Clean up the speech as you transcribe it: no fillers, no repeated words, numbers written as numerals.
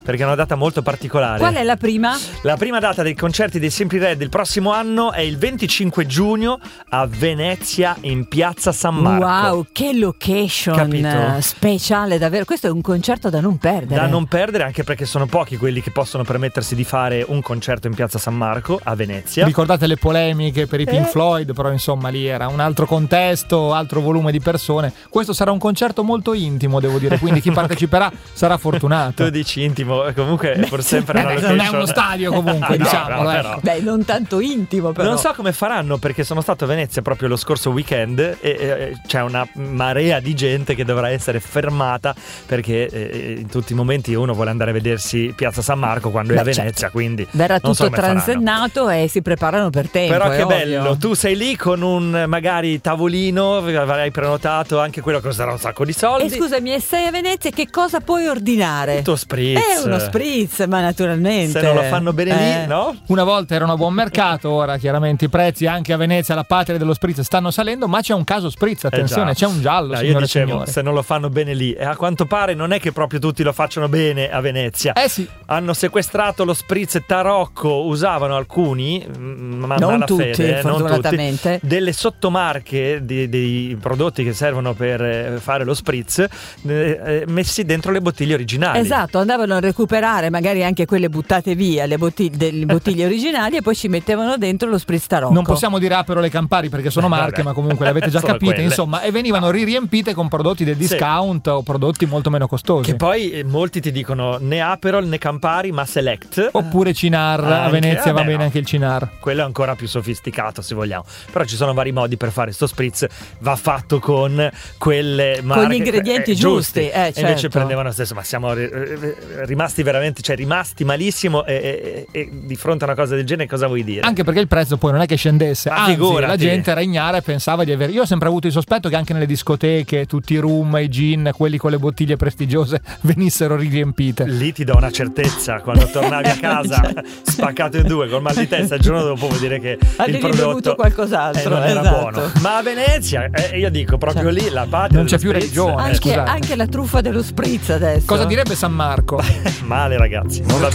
perché è una data molto particolare. Qual è la prima? La prima data dei concerti dei Simply Red del prossimo anno è il 25 giugno a Venezia in Piazza San Marco. Wow, che location. Capito? Speciale davvero. Questo è un concerto da non perdere. Da non perdere, anche perché sono pochi quelli che possono permettersi di fare un concerto in Piazza San Marco a Venezia. Ricordate le polemiche per i Pink Floyd, però insomma lì era un altro contesto, altro volume di persone. Questo sarà un concerto molto intimo, devo dire, quindi chi parteciperà sarà fortunato. Tu dici intimo, comunque è pur sempre una location. Non è uno stadio comunque, diciamolo. Però. Beh, non tanto intimo però. Non so come faranno, perché sono stato a Venezia proprio lo scorso weekend e c'è una marea di gente che dovrà essere fermata perché in tutti i momenti uno vuole andare a vedersi Piazza San Marco quando è a Venezia, certo. Quindi verrà non so tutto transennato e si preparano per tempo. Però che ovvio. bello, tu sei lì con un magari tavolino, avrai prenotato, anche quello costerà un sacco di soldi. E scusami, e sei a Venezia, che cosa puoi ordinare? Tutto spritz. È uno spritz, ma naturalmente. Se non lo fanno bene lì, no? Una volta erano a buon mercato, ora chiaramente i prezzi anche a Venezia, la patria dello spritz, stanno salendo, ma c'è un caso spritz, attenzione, c'è un giallo, io dicevo, se non lo fanno bene lì, e a quanto pare non è che proprio tutti lo facciano bene a Venezia. Sì. Hanno sequestrato lo spritz tarocco, usavano alcuni, ma non tutti, fede, fortunatamente, non tutti, delle sottomarche dei prodotti che servono per fare lo spritz, messi dentro le bottiglie originali. Esatto, andavano a recuperare magari anche quelle buttate via, le bottiglie originali, e poi ci mettevano dentro lo spritz tarocco. Non possiamo dire Aperol e Campari perché sono marche, ma comunque le avete già capite, quelle. insomma, e venivano riempite con prodotti del discount o prodotti molto meno costosi. Che poi molti ti dicono né Aperol né Campari, ma Select. Oppure Cinar, a Venezia va bene anche il Cinar. Quello è ancora più sofisticato, se vogliamo. Però ci sono vari modi per fare sto spritz, va fatto con quelle marche, con gli ingredienti giusti. E invece certo. prendevano lo stesso, ma siamo rimasti veramente, rimasti malissimo e di fronte a una cosa del genere cosa vuoi dire? Anche perché il prezzo poi non è che scendesse, anzi la gente era ignara e pensava di avere. Io ho sempre avuto il sospetto che anche nelle discoteche tutti i rum, i gin, quelli con le bottiglie prestigiose venissero riempite. Lì ti do una certezza, quando tornavi a casa spaccato in due col mal di testa, il giorno dopo vuol dire che il prodotto bevuto qualcos'altro, non era buono. Ma a Venezia io dico proprio lì la patria non c'è più religione, anche la truffa dello spritz adesso. Cosa direbbe San Marco? Male, ragazzi.